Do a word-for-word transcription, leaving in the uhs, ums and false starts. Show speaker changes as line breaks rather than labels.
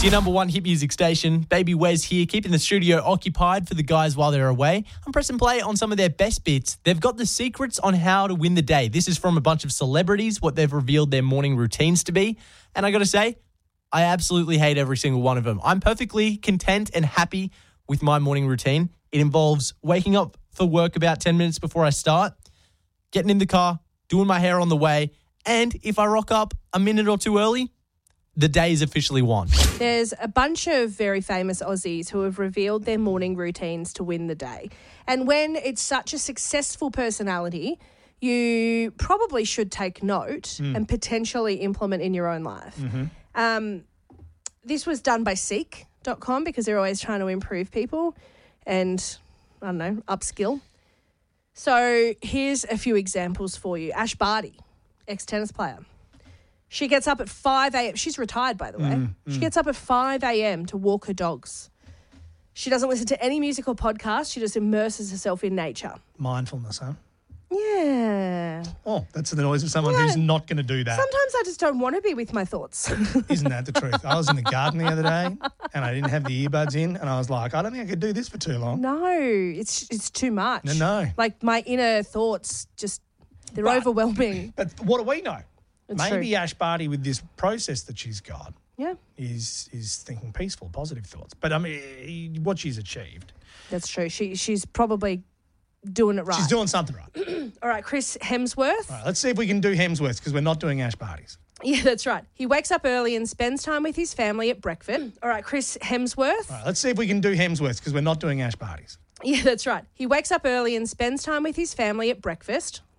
your number one hit music station. Baby Wes here, keeping the studio occupied for the guys while they're away. I'm pressing play on some of their best bits. They've got the secrets on how to win the day. This is from a bunch of celebrities, what they've revealed their morning routines to be. And I got to say, I absolutely hate every single one of them. I'm perfectly content and happy with my morning routine. It involves waking up for work about ten minutes before I start, getting in the car, doing my hair on the way, and if I rock up a minute or two early, the day is officially won.
There's a bunch of very famous Aussies who have revealed their morning routines to win the day. And when it's such a successful personality, you probably should take note mm. and potentially implement in your own life.
Mm-hmm.
Um, this was done by Seek dot com because they're always trying to improve people and, I don't know, upskill. So here's a few examples for you. Ash Barty, ex-tennis player. She gets up at five a.m. She's retired, by the way.
Mm, mm.
She gets up at five a.m. to walk her dogs. She doesn't listen to any music or podcast. She just immerses herself in nature.
Mindfulness, huh?
Yeah.
Oh, that's the noise of someone
Yeah.
who's not going to do that.
Sometimes I just don't want to be with my thoughts.
Isn't that the truth? I was in the garden the other day and I didn't have the earbuds in and I was like, I don't think I could do this for too long.
No, it's it's too much.
No, no.
Like my inner thoughts just, they're
But-
overwhelming.
But what do we know?
It's
Maybe
true.
Ash Barty, with this process that she's got,
Yeah,
is is thinking peaceful, positive thoughts. But I mean, what she's achieved,
that's true. She She's probably doing it right.
she's doing something right.
All right, Chris Hemsworth.
All right, let's see if we can do Hemsworths because we're not doing Ash Barty's.
Yeah, that's right. He wakes up early and spends time with his family at breakfast. All right, Chris Hemsworth.
All right, let's see if we can do Hemsworths because we're not doing Ash Barty's.
Yeah, that's right. He wakes up early and spends time with his family at breakfast.